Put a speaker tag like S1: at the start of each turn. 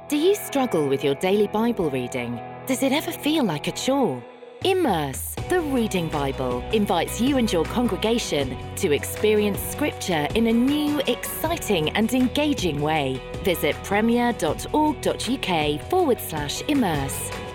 S1: Do you struggle with your daily Bible reading? Does it ever feel like a chore? Immerse, the Reading Bible, invites you and your congregation to experience Scripture in a new, exciting and engaging way. Visit premier.org.uk/immerse.